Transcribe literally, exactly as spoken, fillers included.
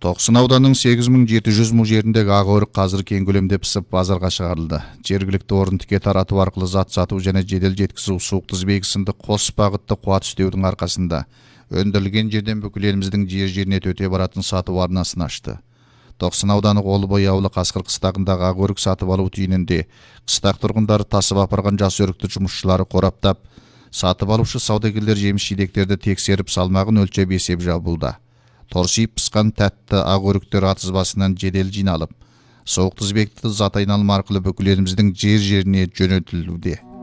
Тоқсын ауданының сегиз миң жети жүз му жеріндегі ақ өрік қазір кең көлемде пісіп базарға шығарылды. Жергілікті орын тіке тарату арқылы зат сату және жедел жеткізу суық тізбегі сынды қос бағытты қуат үстеудің арқасында өндірілген жерден бүкіл еліміздің жер-жеріне төте баратын сату арнасын ашты. Тоқсын ауданы Қолыбай ауылы Қасқыр қыстағындағы ақ өрік сатып алу түйінінде қыстақ тұрғындары тасып апарған жас өрікті жұмысшылары қораптап, сатып алушы саудагерлер жеміс жидектерді тексеріп салмағын өлшеп есеп жабылды. Торсиып пысқан тәтті ақ өріктер атыз басынан жедел жиналып, суық тізбекті зат айналымы арқылы бүкіл еліміздің жер-жеріне жөнелтілуде.